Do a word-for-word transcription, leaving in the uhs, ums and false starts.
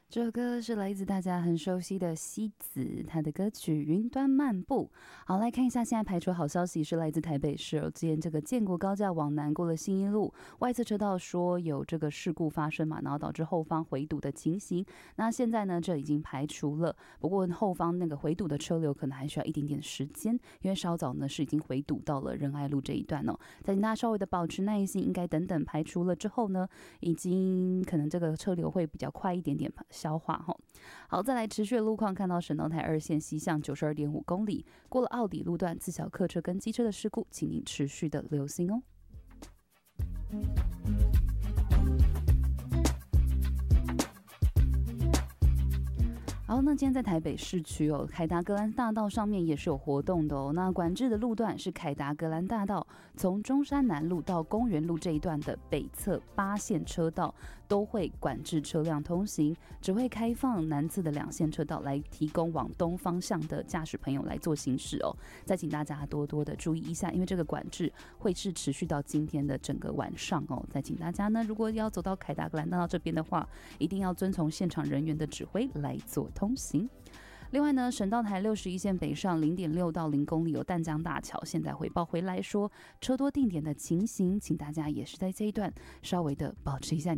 这首歌是来自大家很熟悉的西子，她的歌曲《云端漫步》。好，来看一下现在排除好消息是来自台北市哦，之前这个建国高架往南过了信义路外侧车道说有这个事故发生嘛，然后导致后方回堵的情形。那现在呢，这已经排除了，不过后方那个回堵的车流可能还需要一点点时间，因为稍早呢是已经回堵到了仁爱路这一段哦。再请大家稍微的保持耐心，应该等等排除了之后呢，已经可能这个车流会比较快一点点消化哈。好，再来持续的路况，看到省道台二线西向九十二点五公里，过了奥底路段，自小客车跟机车的事故，请您持续的留心哦。好，那今天在台北市区哦，凯达格兰大道上面也是有活动的哦。那管制的路段是凯达格兰大道，从中山南路到公园路这一段的北侧八线车道都会管制车辆通行，只会开放南侧的两线车道来提供往东方向的驾驶朋友来做行驶哦。再请大家多多的注意一下，因为这个管制会是持续到今天的整个晚上哦。再请大家呢，如果要走到凯达格兰大道这边的话，一定要遵从现场人员的指挥来做通行。另外呢，省道台六十一线北上零点六到零公里有淡江大桥，现在回报回来说车多定点的情形，请大家也是在这一段稍微的保持一下